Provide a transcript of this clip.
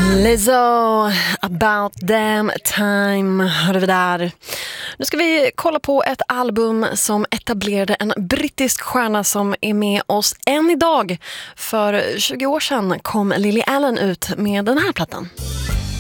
Lizzo, About Damn Time, hörde vi där. Nu ska vi kolla på ett album som etablerade en brittisk stjärna som är med oss än idag. För 20 år sedan kom Lily Allen ut med den här plattan.